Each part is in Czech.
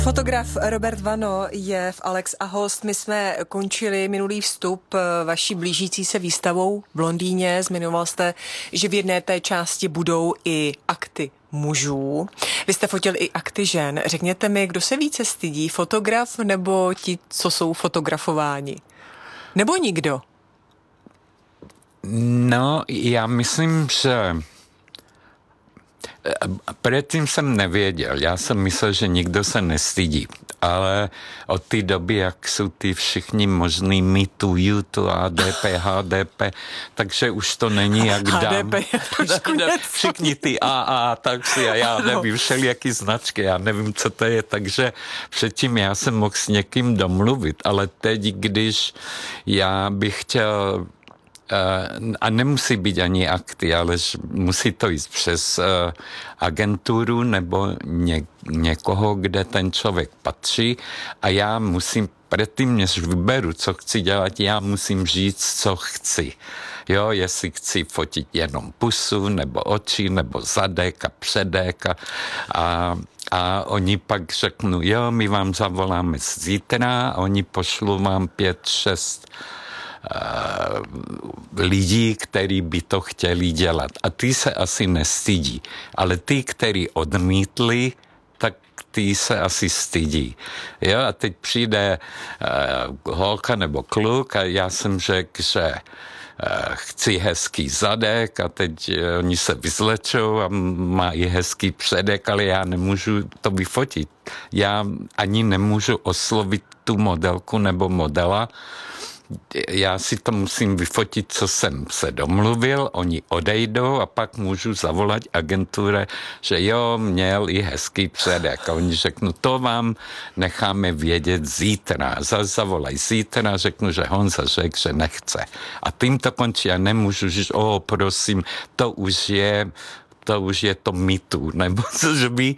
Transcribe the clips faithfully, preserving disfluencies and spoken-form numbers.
Fotograf Robert Vano je v Alex a host. My jsme končili minulý vstup vaší blížící se výstavou v Londýně. Zmiňoval jste, že v jedné té části budou i akty mužů. Vy jste fotil i akty žen. Řekněte mi, kdo se více stydí, fotograf nebo ti, co jsou fotografováni? Nebo nikdo? No, já myslím, že předtím jsem nevěděl. Já jsem myslel, že nikdo se nestydí. Ale od té doby, jak jsou ty všichni možný mýtu, YouTube, A D P, H D P, takže už to není jak dám. H D P je trošku všichni ty A A, tak si a já nevím, všelijaký značky, já nevím, co to je, takže předtím já jsem mohl s někým domluvit, ale teď, když já bych chtěl a nemusí být ani akty, ale musí to jít přes agenturu nebo ně, někoho, kde ten člověk patří a já musím, předtím, než vyberu, co chci dělat, já musím říct, co chci. Jo, jestli chci fotit jenom pusu, nebo oči, nebo zadek a předek a, a A oni pak řeknou, jo, my vám zavoláme zítra a oni pošlou vám pět, šest Uh, lidí, kteří by to chtěli dělat. A ty se asi nestydí. Ale ty, kteří odmítli, tak ty se asi stydí. Jo, a teď přijde uh, holka nebo kluk a já jsem řekl, že uh, chci hezký zadek a teď uh, oni se vyzlečou a mají hezký předek, ale já nemůžu to vyfotit. Já ani nemůžu oslovit tu modelku nebo modela. Já si to musím vyfotit, co jsem se domluvil, oni odejdou a pak můžu zavolat agentuře, že jo, měl i hezký předek. A oni řeknou, to vám necháme vědět zítra. Zase zavolaj zítra, řeknu, že Honza řekl, že nechce. A tím to končí. Já nemůžu říct, o, prosím, to už je to už je to mýtu, nebo že vy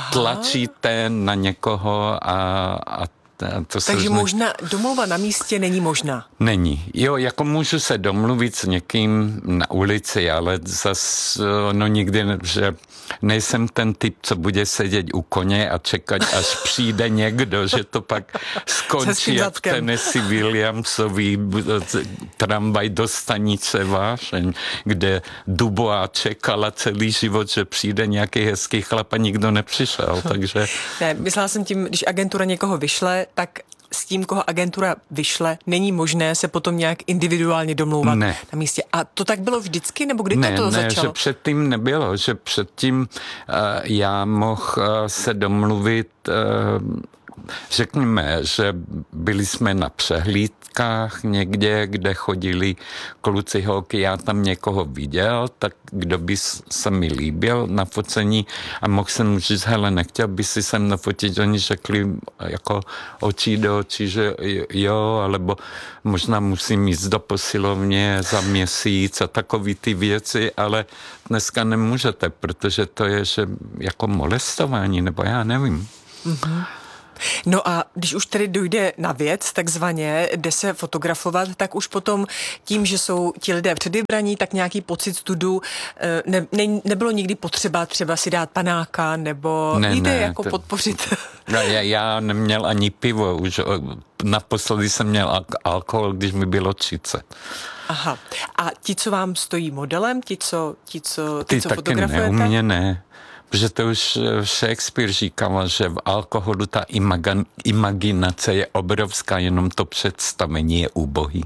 tlačíte na někoho a, a To Takže zne... možná domluva na místě není možná. Není. Jo, jako můžu se domluvit s někým na ulici, ale zas no nikdy, že nejsem ten typ, co bude sedět u koně a čekat, až přijde někdo, že to pak skončí jak Tennessee Williamsovi tramvaj do stanice Vášeň, kde Dubois čekala celý život, že přijde nějaký hezký chlap a nikdo nepřišel, takže... Ne, myslela jsem tím, když agentura někoho vyšle, tak s tím, koho agentura vyšle, není možné se potom nějak individuálně domlouvat ne. na místě. A to tak bylo vždycky, nebo kdy ne, to, to ne, začalo? Ne, že předtím nebylo, že předtím uh, já mohl uh, se domluvit, uh, řekněme, že byli jsme na přehlídkách někde, kde chodili kluci, holky, já tam někoho viděl, tak kdo by se mi líbil na focení a mohl jsem říct, hele, nechtěl by si sem nafotit, oni řekli jako očí do očí, že jo, alebo možná musím jít do posilovně za měsíc a takový ty věci, ale dneska nemůžete, protože to je, že jako molestování, nebo já nevím. Mhm. No a když už tedy dojde na věc, takzvaně, jde se fotografovat, tak už potom tím, že jsou ti lidé předvybraní, tak nějaký pocit studu ne, ne, nebylo nikdy potřeba třeba si dát panáka, nebo ne, jde ne, jako to, podpořit. Já, já neměl ani pivo, už naposledy jsem měl alkohol, když mi bylo třicet. Aha. A ti, co vám stojí modelem, ti, co, ti, co, ti, ty co taky fotografujete? Ne, u mě ne. Protože to už Shakespeare říkal, že v alkoholu ta imagan, imaginace je obrovská, jenom to představení je úbohý.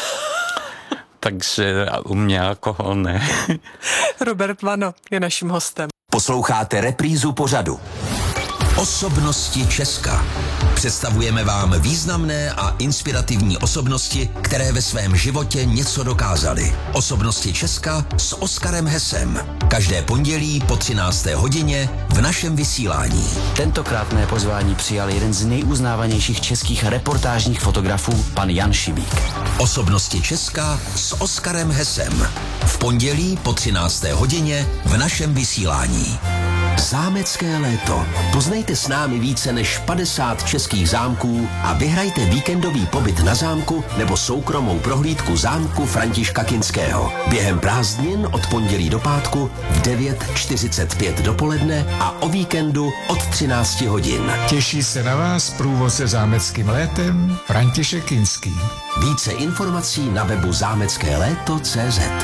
Takže u mě alkohol ne. Robert Vano je naším hostem. Posloucháte reprízu pořadu Osobnosti Česka. Představujeme vám významné a inspirativní osobnosti, které ve svém životě něco dokázaly. Osobnosti Česka s Oskarem Hesem. Každé pondělí po třinácté hodině v našem vysílání. Tentokrát mé pozvání přijal jeden z nejuznávanějších českých reportážních fotografů, pan Jan Šibík. Osobnosti Česka s Oskarem Hesem. V pondělí po třinácté hodině v našem vysílání. Zámecké léto. Poznejte s námi více než padesát českých zámků a vyhrajte víkendový pobyt na zámku nebo soukromou prohlídku zámku Františka Kinského. Během prázdnin od pondělí do pátku v devět čtyřicet pět dopoledne a o víkendu od třináct hodin. Těší se na vás průvodce zámeckým létem František Kinský. Více informací na webu zámecké léto tečka cé zet.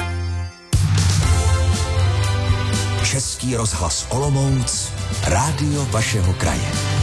Český rozhlas Olomouc, rádio vašeho kraje.